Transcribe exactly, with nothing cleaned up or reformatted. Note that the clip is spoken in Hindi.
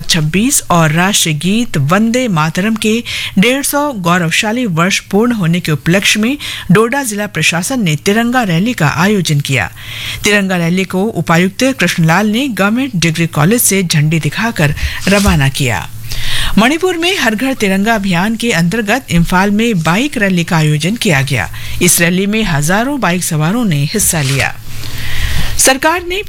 छब्बीस और राष्ट्रीय गीत वंदे मातरम के डेढ़ सौ गौरवशाली वर्ष पूर्ण होने के उपलक्ष्य में डोडा जिला प्रशासन ने तिरंगा रैली का आयोजन किया। तिरंगा रैली को उपायुक्त कृष्णलाल ने गवर्नमेंट डिग्री कॉलेज से झंडी दिखाकर रवाना किया। मणिपुर में हर घर तिरंगा अभियान के अंतर्गत इम्फाल में बाइक रैली का आयोजन किया गया। इस रैली में हजारों बाइक सवारों ने हिस्सा लिया। सरकार ने